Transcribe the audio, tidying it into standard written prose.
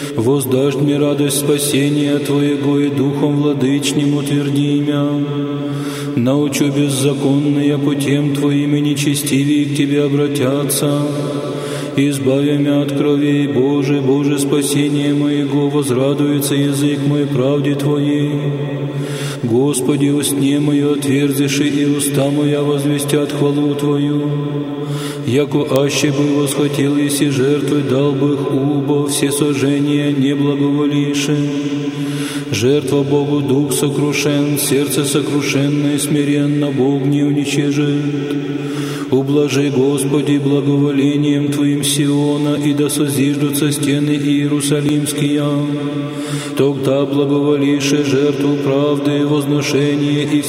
Воздашь мне радость спасения Твоего, и Духом Владычним утверди мя. Научу беззаконные путем Твоим, и нечестивые к Тебе обратятся. Избави мя от кровей, Боже, Боже, спасение моего, возрадуется язык мой правде Твоей. Господи, устне мое отверзиши, и уста моя возвестят хвалу Твою. Яко аще бы восхотел, еси жертвы, дал бы их убо, все сожжения не благоволиши. Жертва Богу дух сокрушен, сердце сокрушенное, смиренно Бог не уничижит. Ублажи, Господи, благоволением Твоим Сиона, и да созиждутся стены Иерусалимские. Тогда благоволишь жертву правды, возношение и